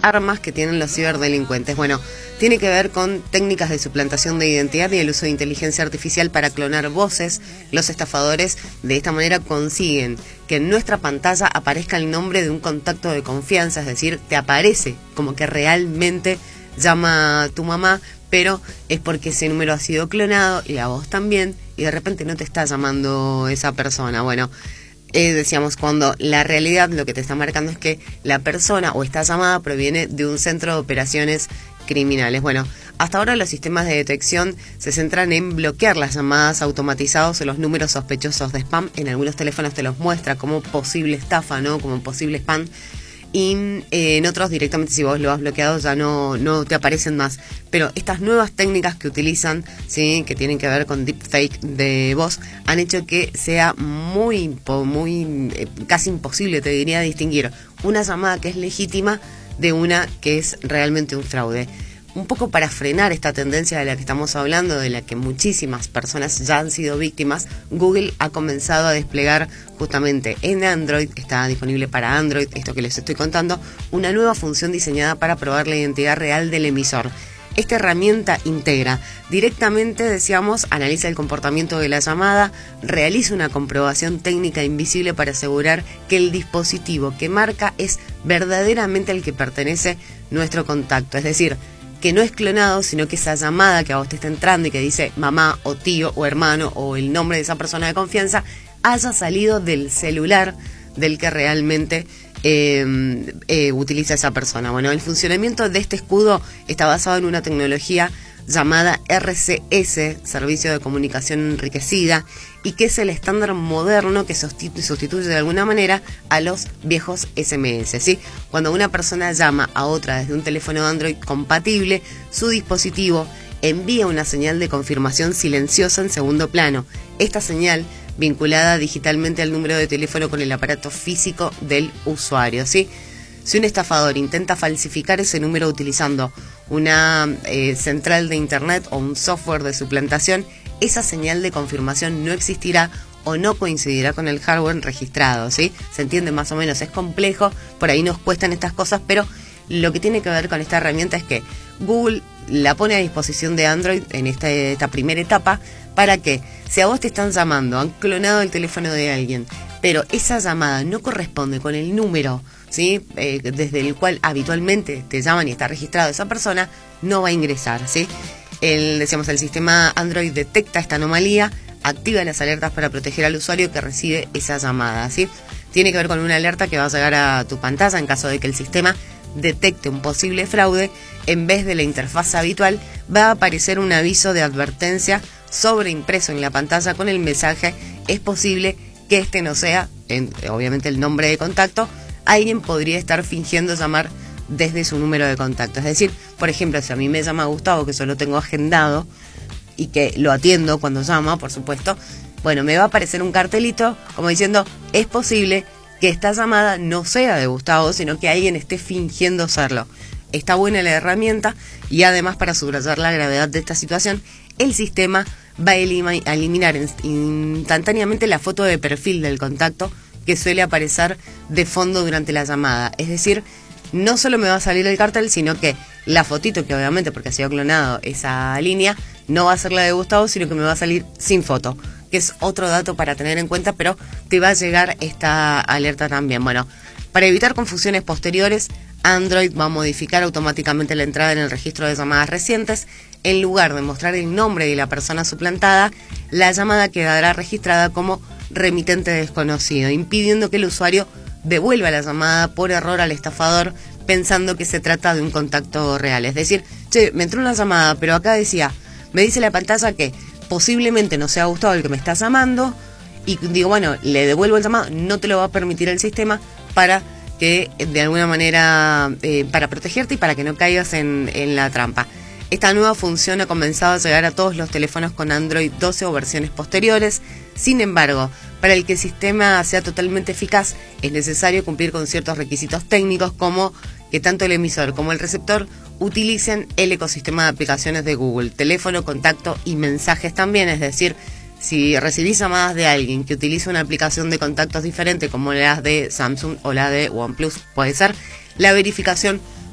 armas que tienen los ciberdelincuentes. Bueno, tiene que ver con técnicas de suplantación de identidad y el uso de inteligencia artificial para clonar voces. Los estafadores de esta manera consiguen que en nuestra pantalla aparezca el nombre de un contacto de confianza, es decir, te aparece como que realmente llama tu mamá, pero es porque ese número ha sido clonado y a vos también, y de repente no te está llamando esa persona. Bueno, decíamos, cuando la realidad lo que te está marcando es que la persona o esta llamada proviene de un centro de operaciones criminales. Bueno, hasta ahora los sistemas de detección se centran en bloquear las llamadas automatizadas o los números sospechosos de spam. En algunos teléfonos te los muestra como posible estafa, ¿no? Como posible spam. Y en otros directamente, si vos lo has bloqueado, ya no te aparecen más. Pero estas nuevas técnicas que utilizan, ¿sí?, que tienen que ver con deepfake de voz, han hecho que sea muy casi imposible, te diría, distinguir una llamada que es legítima de una que es realmente un fraude. Un poco para frenar esta tendencia de la que estamos hablando, de la que muchísimas personas ya han sido víctimas, Google ha comenzado a desplegar justamente en Android, está disponible para Android, esto que les estoy contando, una nueva función diseñada para probar la identidad real del emisor. Esta herramienta integra directamente, decíamos, analiza el comportamiento de la llamada, realiza una comprobación técnica invisible para asegurar que el dispositivo que marca es verdaderamente el que pertenece nuestro contacto, es decir, que no es clonado, sino que esa llamada que a vos te está entrando y que dice mamá o tío o hermano o el nombre de esa persona de confianza haya salido del celular del que realmente utiliza esa persona. Bueno, el funcionamiento de este escudo está basado en una tecnología llamada RCS, Servicio de Comunicación Enriquecida, y que es el estándar moderno que sustituye de alguna manera a los viejos SMS, ¿sí? Cuando una persona llama a otra desde un teléfono Android compatible, su dispositivo envía una señal de confirmación silenciosa en segundo plano. Esta señal vinculada digitalmente al número de teléfono con el aparato físico del usuario, ¿sí? Si un estafador intenta falsificar ese número utilizando una central de internet o un software de suplantación, esa señal de confirmación no existirá o no coincidirá con el hardware registrado, ¿sí? Se entiende más o menos, es complejo, por ahí nos cuestan estas cosas, pero lo que tiene que ver con esta herramienta es que Google la pone a disposición de Android en esta primera etapa para que, si a vos te están llamando, han clonado el teléfono de alguien, pero esa llamada no corresponde con el número, ¿sí?, desde el cual habitualmente te llaman y está registrado esa persona, no va a ingresar, ¿sí? El sistema Android detecta esta anomalía, activa las alertas para proteger al usuario que recibe esa llamada, ¿sí? Tiene que ver con una alerta que va a llegar a tu pantalla en caso de que el sistema detecte un posible fraude. En vez de la interfaz habitual, va a aparecer un aviso de advertencia sobreimpreso en la pantalla con el mensaje: es posible que este no sea, obviamente, el nombre de contacto. Alguien podría estar fingiendo llamar desde su número de contacto. Es decir, por ejemplo, si a mí me llama Gustavo, que solo tengo agendado y que lo atiendo cuando llama, por supuesto, bueno, me va a aparecer un cartelito como diciendo: es posible que esta llamada no sea de Gustavo, sino que alguien esté fingiendo serlo. Está buena la herramienta, y además, para subrayar la gravedad de esta situación, el sistema va a eliminar instantáneamente la foto de perfil del contacto que suele aparecer de fondo durante la llamada. Es decir, no solo me va a salir el cartel, sino que la fotito, que obviamente, porque ha sido clonado esa línea, no va a ser la de Gustavo, sino que me va a salir sin foto, que es otro dato para tener en cuenta, pero te va a llegar esta alerta también. Bueno, para evitar confusiones posteriores, Android va a modificar automáticamente la entrada en el registro de llamadas recientes. En lugar de mostrar el nombre de la persona suplantada, la llamada quedará registrada como remitente desconocido, impidiendo que el usuario devuelva la llamada por error al estafador pensando que se trata de un contacto real. Es decir, che, me entró una llamada, pero acá me dice la pantalla que posiblemente no sea Gustavo el que me está llamando, y digo, bueno, le devuelvo el llamado. No te lo va a permitir el sistema, para que de alguna manera, para protegerte y para que no caigas en la trampa. Esta nueva función ha comenzado a llegar a todos los teléfonos con Android 12 o versiones posteriores. Sin embargo, para el que el sistema sea totalmente eficaz, es necesario cumplir con ciertos requisitos técnicos, como que tanto el emisor como el receptor utilicen el ecosistema de aplicaciones de Google, teléfono, contacto y mensajes también. Es decir, si recibís llamadas de alguien que utiliza una aplicación de contactos diferente, como las de Samsung o la de OnePlus, puede ser, la verificación